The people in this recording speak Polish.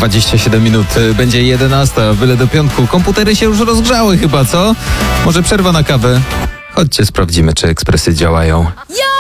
27 minut. Będzie 11, byle do piątku. Komputery się już rozgrzały chyba, co? Może przerwa na kawę? Chodźcie, sprawdzimy, czy ekspresy działają.